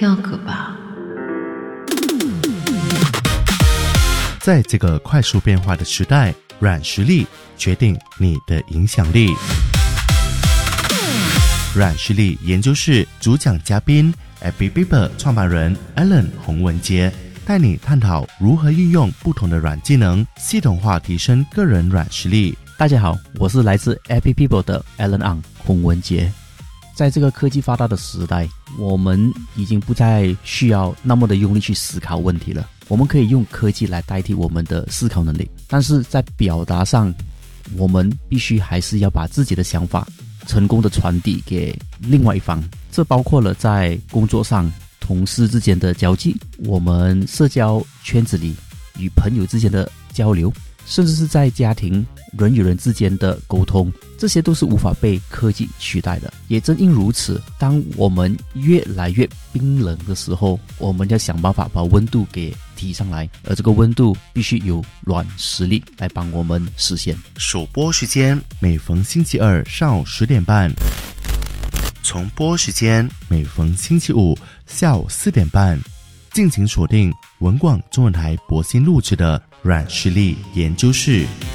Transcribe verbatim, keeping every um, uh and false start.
跳个吧。 在这个快速变化的时代，软实力决定你的影响力。软实力研究室主讲嘉宾 Happy People 创办人 Alan 洪文杰，带你探讨如何运用不同的软技能，系统化提升个人软实力。 大家好，我是来自 Happy People 的 Alan Ang 洪文杰。在这个科技发达的时代，我们已经不再需要那么的用力去思考问题了，我们可以用科技来代替我们的思考能力，但是在表达上，我们必须还是要把自己的想法成功的传递给另外一方。这包括了在工作上同事之间的交际，我们社交圈子里与朋友之间的交流，甚至是在家庭人与人之间的沟通，这些都是无法被科技取代的。也正因如此，当我们越来越冰冷的时候，我们要想办法把温度给提上来，而这个温度必须由软实力来帮我们实现。 首播时间每逢星期二上午十点半，重播时间每逢星期五下午四点半。敬请锁定文广中文台博新录制的软实力研究室。